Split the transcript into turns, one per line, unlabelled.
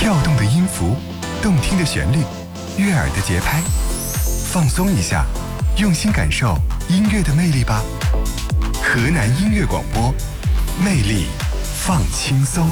跳动的音符，动听的旋律，悦耳的节拍，放松一下，用心感受音乐的魅力吧。河南音乐广播，魅力放轻松。